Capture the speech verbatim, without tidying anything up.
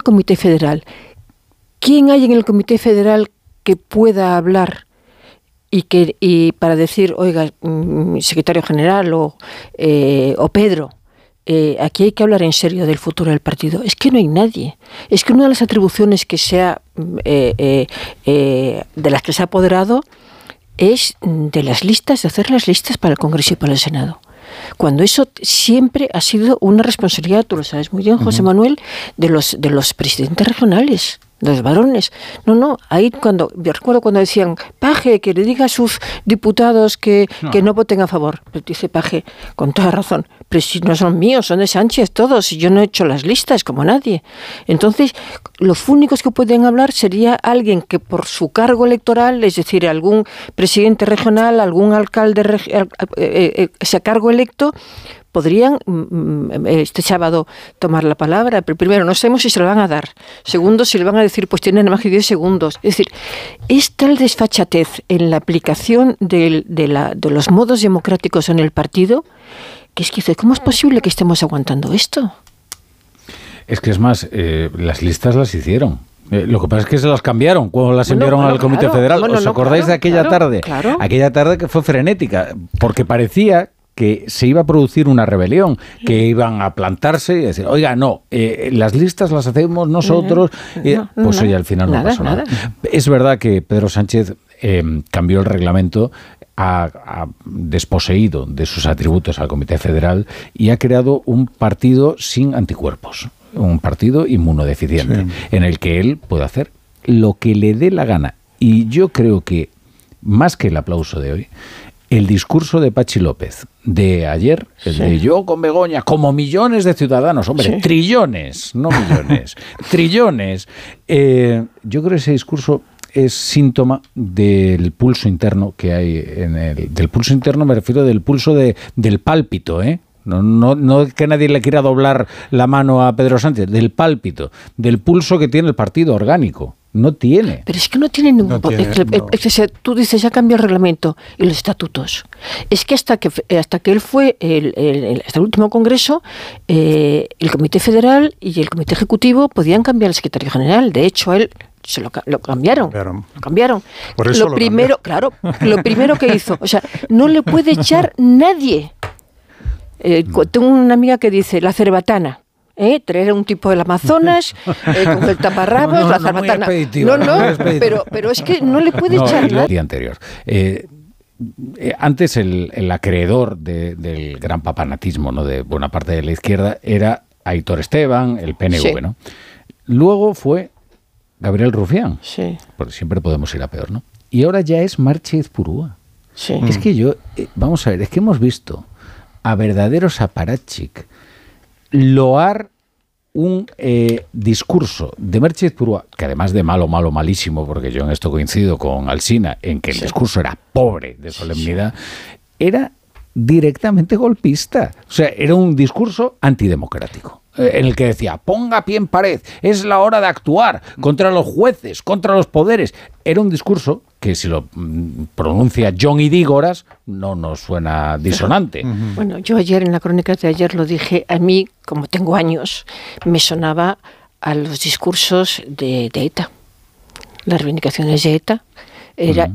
Comité Federal. ¿Quién hay en el Comité Federal que pueda hablar y que y para decir, oiga, secretario general o, eh, o Pedro, eh, aquí hay que hablar en serio del futuro del partido? Es que no hay nadie. Es que una de las atribuciones que se ha, eh, eh, eh, de las que se ha apoderado es de las listas, de hacer las listas para el Congreso y para el Senado. Cuando eso siempre ha sido una responsabilidad, tú lo sabes muy bien, José uh-huh. Manuel, de los de los presidentes regionales, de los varones. No, no, ahí cuando, yo recuerdo cuando decían, Paje, que le diga a sus diputados que no, que no voten a favor. Pero dice Paje, con toda razón, pero si no son míos, son de Sánchez todos, y yo no he hecho las listas como nadie. Entonces, los únicos que pueden hablar sería alguien que por su cargo electoral, es decir, algún presidente regional, algún alcalde, eh, eh, ese cargo electo, podrían este sábado tomar la palabra. Pero primero, no sabemos si se lo van a dar. Segundo, si le van a decir, pues tienen más que diez segundos. Es decir, es tal desfachatez en la aplicación de, de, la, de los modos democráticos en el partido que es que, ¿cómo es posible que estemos aguantando esto? Es que es más, eh, las listas las hicieron. Eh, lo que pasa es que se las cambiaron cuando las bueno, enviaron bueno, al Comité claro, Federal. bueno, ¿Os no, acordáis claro, de aquella claro, tarde? Claro. Aquella tarde que fue frenética, porque parecía que se iba a producir una rebelión, que iban a plantarse y decir, oiga, no, eh, las listas las hacemos nosotros. Eh, no, pues oye, al final nada, no pasó nada. nada. Es verdad que Pedro Sánchez eh, cambió el reglamento, ha, ha desposeído de sus atributos al Comité Federal y ha creado un partido sin anticuerpos, un partido inmunodeficiente, sí, en el que él puede hacer lo que le dé la gana. Y yo creo que, más que el aplauso de hoy, el discurso de Pachi López de ayer, el sí. de yo con Begoña, como millones de ciudadanos, hombre, sí. trillones, no millones, trillones. Eh, yo creo que ese discurso es síntoma del pulso interno que hay en el... Del pulso interno me refiero del pulso de, del pálpito, ¿eh? No, no, no que nadie le quiera doblar la mano a Pedro Sánchez, del pálpito, del pulso que tiene el partido orgánico. No tiene. Pero es que no tiene ningún... No tiene, es que, no. es que tú dices, ya cambió el reglamento y los estatutos. Es que hasta que hasta que él fue, el, el, hasta el último congreso, eh, el Comité Federal y el Comité Ejecutivo podían cambiar al secretario general. De hecho, él... se lo, lo cambiaron, cambiaron. Lo cambiaron. Por eso lo, lo primero, cambiaron. Claro, lo primero que hizo, o sea, no le puede echar nadie. Eh, no. Tengo una amiga que dice, la cerbatana. ¿Eh? Traer a un tipo del Amazonas eh, con el taparrabos, no, no, la cerbatana. No, no, no pero, pero es que no le puede no, echar nada. El día anterior. Eh, eh, antes el, el acreedor de, del gran papanatismo, ¿no?, de buena parte de la izquierda era Aitor Esteban, el P N V, sí. ¿no? Luego fue Gabriel Rufián, sí. porque siempre podemos ir a peor, ¿no? Y ahora ya es Marchi Ezpurúa. Sí. Es que yo, eh, vamos a ver, es que hemos visto a verdaderos apparatchik loar un eh, discurso de Marchi Ezpurúa, que además de malo, malo, malísimo, porque yo en esto coincido con Alsina, en que el sí. discurso era pobre de solemnidad, sí. era directamente golpista. O sea, era un discurso antidemocrático, en el que decía, ponga pie en pared, es la hora de actuar contra los jueces, contra los poderes. Era un discurso que, si lo pronuncia John Idígoras, no nos suena disonante. Uh-huh. Bueno, yo ayer, en la crónica de ayer, lo dije, a mí, como tengo años, me sonaba a los discursos de, de ETA, las reivindicaciones de ETA. Era, uh-huh.